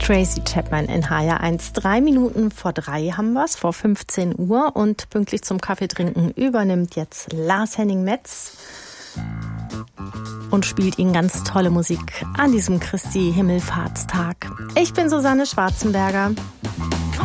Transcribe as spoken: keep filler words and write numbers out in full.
Tracy Chapman in H R eins. Drei Minuten vor drei haben wir's, vor fünfzehn Uhr. Und pünktlich zum Kaffeetrinken übernimmt jetzt Lars Henning Metz und spielt Ihnen ganz tolle Musik an diesem Christi Himmelfahrtstag. Ich bin Susanne Schwarzenberger.